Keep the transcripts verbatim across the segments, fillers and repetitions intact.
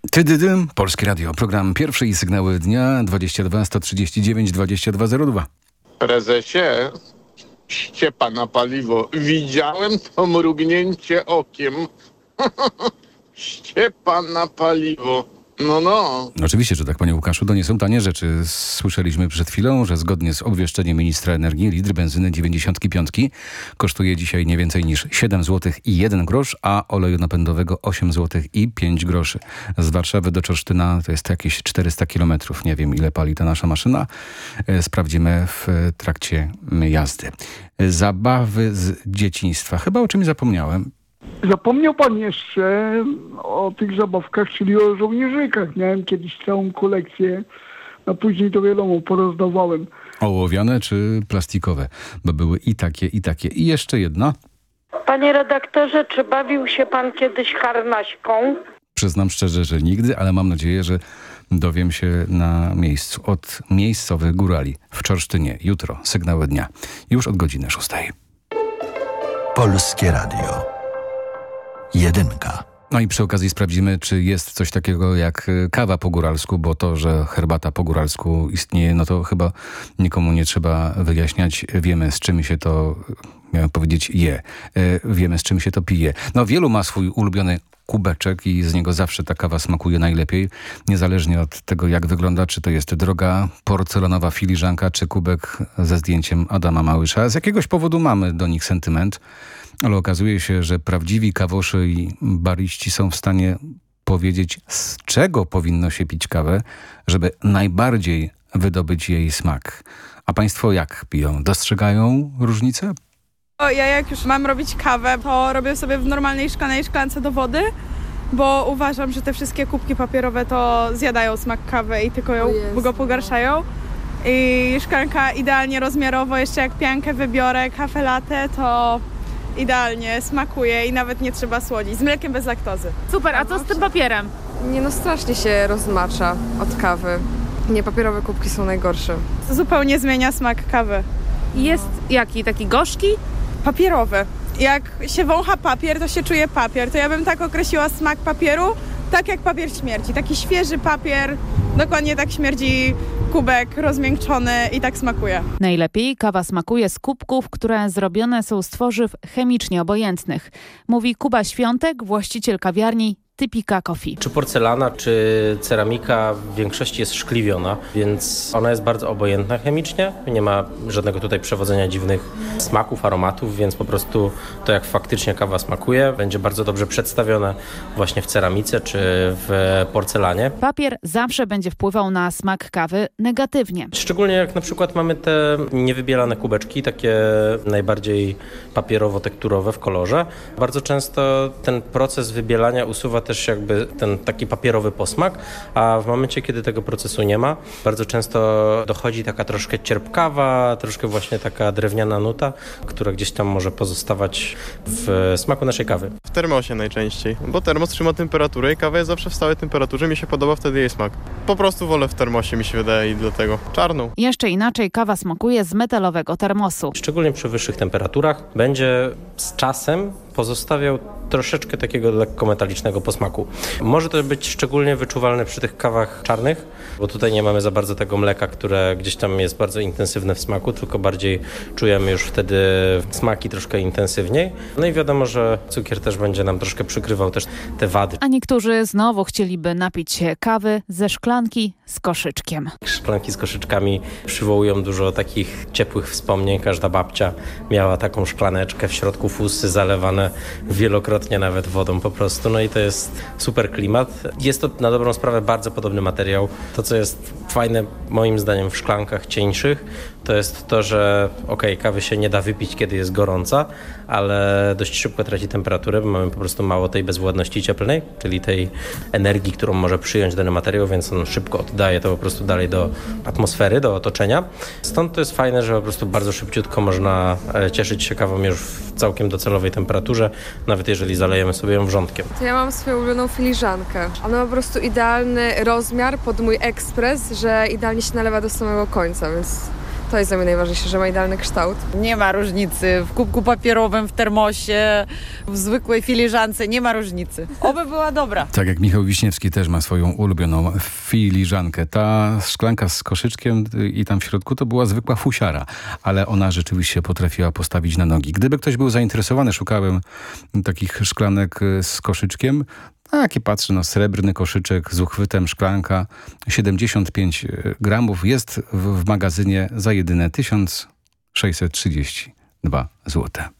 Tydydym, Polskie Radio, program pierwszy i sygnały dnia dwadzieścia dwa sto trzydzieści dziewięć dwadzieścia dwa zero dwa. Prezesie, ściepa na paliwo. Widziałem to mrugnięcie okiem. Ściepa na paliwo. No, no. Oczywiście, że tak, panie Łukaszu, to nie są tanie rzeczy. Słyszeliśmy przed chwilą, że zgodnie z obwieszczeniem ministra energii litr benzyny dziewięćdziesiąt pięć kosztuje dzisiaj nie więcej niż siedem złotych i jeden grosz, a oleju napędowego osiem złotych i pięć groszy. Z Warszawy do Czorsztyna to jest jakieś czterysta kilometrów. Nie wiem, ile pali ta nasza maszyna. Sprawdzimy w trakcie jazdy. Zabawy z dzieciństwa. Chyba o czymś zapomniałem. Zapomniał pan jeszcze o tych zabawkach, czyli o żołnierzykach. Miałem kiedyś całą kolekcję, a później to wiadomo, porozdawałem. Ołowiane czy plastikowe? Bo były i takie, i takie. I jeszcze jedna. Panie redaktorze, czy bawił się pan kiedyś harnaśką? Przyznam szczerze, że nigdy, ale mam nadzieję, że dowiem się na miejscu od miejscowych górali w Czorsztynie. Jutro sygnały dnia. Już od godziny szóstej. Polskie Radio. Jedynka. No i przy okazji sprawdzimy, czy jest coś takiego jak kawa po góralsku, bo to, że herbata po góralsku istnieje, no to chyba nikomu nie trzeba wyjaśniać. Wiemy, z czym się to, miałem powiedzieć, je. Wiemy, z czym się to pije. No wielu ma swój ulubiony kubeczek i z niego zawsze ta kawa smakuje najlepiej, niezależnie od tego, jak wygląda, czy to jest droga porcelanowa filiżanka, czy kubek ze zdjęciem Adama Małysza. Z jakiegoś powodu mamy do nich sentyment, ale okazuje się, że prawdziwi kawoszy i bariści są w stanie powiedzieć, z czego powinno się pić kawę, żeby najbardziej wydobyć jej smak. A państwo jak piją? Dostrzegają różnicę? Ja jak już mam robić kawę, to robię sobie w normalnej szklanej szklance do wody, bo uważam, że te wszystkie kubki papierowe to zjadają smak kawy i tylko ją go pogarszają. I szklanka idealnie rozmiarowo, jeszcze jak piankę wybiorę, kawę latte, to idealnie smakuje i nawet nie trzeba słodzić. Z mlekiem bez laktozy. Super, a co z tym papierem? Nie no, strasznie się rozmacza od kawy. Nie, papierowe kubki są najgorsze. Zupełnie zmienia smak kawy. Jest jaki? Taki gorzki? Papierowy. Jak się wącha papier, to się czuje papier. To ja bym tak określiła smak papieru, tak jak papier śmierci. Taki świeży papier, dokładnie tak śmierdzi kubek rozmiękczony i tak smakuje. Najlepiej kawa smakuje z kubków, które zrobione są z tworzyw chemicznie obojętnych. Mówi Kuba Świątek, właściciel kawiarni Typika Coffee. Czy porcelana, czy ceramika w większości jest szkliwiona, więc ona jest bardzo obojętna chemicznie. Nie ma żadnego tutaj przewodzenia dziwnych smaków, aromatów, więc po prostu to, jak faktycznie kawa smakuje, będzie bardzo dobrze przedstawione właśnie w ceramice czy w porcelanie. Papier zawsze będzie wpływał na smak kawy negatywnie. Szczególnie jak na przykład mamy te niewybielane kubeczki, takie najbardziej papierowo-tekturowe w kolorze. Bardzo często ten proces wybielania usuwa też jakby ten taki papierowy posmak, a w momencie, kiedy tego procesu nie ma, bardzo często dochodzi taka troszkę cierpkawa, troszkę właśnie taka drewniana nuta, która gdzieś tam może pozostawać w smaku naszej kawy. W termosie najczęściej, bo termos trzyma temperaturę i kawa jest zawsze w stałej temperaturze, mi się podoba wtedy jej smak. Po prostu wolę w termosie, mi się wydaje, i dlatego czarną. Jeszcze inaczej kawa smakuje z metalowego termosu. Szczególnie przy wyższych temperaturach będzie z czasem pozostawiał troszeczkę takiego lekko metalicznego posmaku. Może to być szczególnie wyczuwalne przy tych kawach czarnych, bo tutaj nie mamy za bardzo tego mleka, które gdzieś tam jest bardzo intensywne w smaku, tylko bardziej czujemy już wtedy smaki troszkę intensywniej. No i wiadomo, że cukier też będzie nam troszkę przykrywał też te wady. A niektórzy znowu chcieliby napić się kawy ze szklanki z koszyczkiem. Szklanki z koszyczkami przywołują dużo takich ciepłych wspomnień. Każda babcia miała taką szklaneczkę, w środku fusy zalewane wielokrotnie nawet wodą po prostu. No i to jest super klimat. Jest to na dobrą sprawę bardzo podobny materiał. To, co jest fajne moim zdaniem w szklankach cieńszych, to jest to, że okej, okay, kawy się nie da wypić, kiedy jest gorąca, ale dość szybko traci temperaturę, bo mamy po prostu mało tej bezwładności cieplnej, czyli tej energii, którą może przyjąć dany materiał, więc on szybko oddaje to po prostu dalej do atmosfery, do otoczenia. Stąd to jest fajne, że po prostu bardzo szybciutko można cieszyć się kawą już w całkiem docelowej temperaturze, nawet jeżeli zalejemy sobie ją wrzątkiem. To ja mam swoją ulubioną filiżankę. Ona ma po prostu idealny rozmiar pod mój ekspres, że idealnie się nalewa do samego końca, więc To jest dla mnie najważniejsze, że ma idealny kształt. Nie ma różnicy. W kubku papierowym, w termosie, w zwykłej filiżance nie ma różnicy. Oby była dobra. Tak jak Michał Wiśniewski też ma swoją ulubioną filiżankę. Ta szklanka z koszyczkiem i tam w środku to była zwykła fusiara, ale ona rzeczywiście potrafiła postawić na nogi. Gdyby ktoś był zainteresowany, szukałem takich szklanek z koszyczkiem. Tak, i patrzę, no srebrny koszyczek z uchwytem szklanka, siedemdziesiąt pięć gramów, jest w, w magazynie za jedyne tysiąc sześćset trzydzieści dwa złote.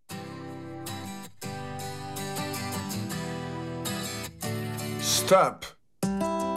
Stop.